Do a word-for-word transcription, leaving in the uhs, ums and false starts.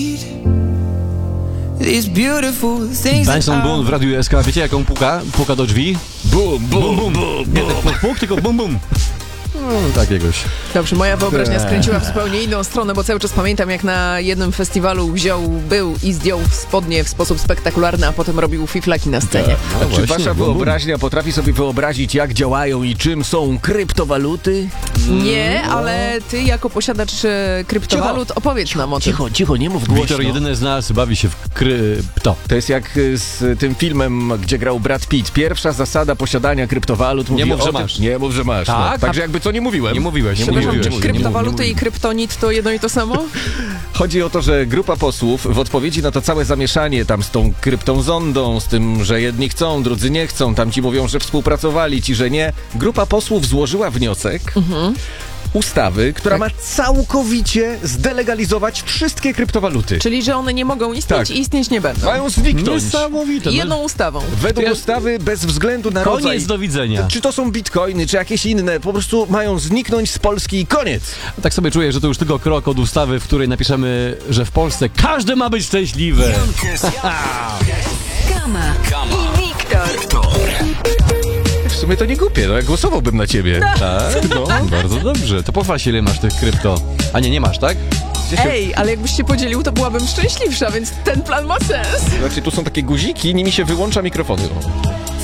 Benson Boone w Radiu S K. Wiecie, jaką puka? Puka do drzwi? Bum, bum, bum, bum. Nie tak puk, puk, tylko bum, bum. No, takiegoś. Dobrze, moja wyobraźnia skręciła w zupełnie inną stronę, bo cały czas pamiętam, jak na jednym festiwalu wziął, był i zdjął spodnie w sposób spektakularny, a potem robił fiflaki na scenie. No, No Czy właśnie, wasza bum, bum. wyobraźnia potrafi sobie wyobrazić, jak działają i czym są kryptowaluty? Nie, ale ty jako posiadacz e, kryptowalut opowiedz nam o tym. Cicho, cicho, nie mów głośno. Wiktor, jedyny z nas bawi się w krypto. To jest jak y, z tym filmem, gdzie grał Brad Pitt. Pierwsza zasada posiadania kryptowalut mówi mów, o że tym- masz. Nie mów, że masz. Tak? No. Także jakby co nie mówiłem. Nie mówiłeś. Nie Przepraszam, mówiłeś. czy Nie mówiłem. kryptowaluty i kryptonit to jedno i to samo? Chodzi o to, że grupa posłów w odpowiedzi na to całe zamieszanie tam z tą kryptą zondą, z tym, że jedni chcą, drudzy nie chcą, tam ci mówią, że współpracowali, ci, że nie. Grupa posłów złożyła wniosek Mhm. ustawy, która Tak. ma całkowicie zdelegalizować wszystkie kryptowaluty. Czyli, że one nie mogą istnieć Tak. i istnieć nie będą. Mają zniknąć. Niesamowite. No, Jedną ustawą. Według Ja- ustawy bez względu na rodzaj. koniec, do widzenia. Czy to są bitcoiny, czy jakieś inne, po prostu mają zniknąć z Polski i koniec. Tak sobie czuję, że to już tylko krok od ustawy, w której napiszemy, że w Polsce każdy ma być szczęśliwy. Kama i Wiktor. W sumie to nie głupie, no ja głosowałbym na ciebie. Tak, no, bardzo dobrze. To pochwal się, ile masz tych krypto. A nie, nie masz, tak? Ej, ale jakbyś się podzielił, to byłabym szczęśliwsza, więc ten plan ma sens. Znaczy, tu są takie guziki, nimi się wyłącza mikrofony. O.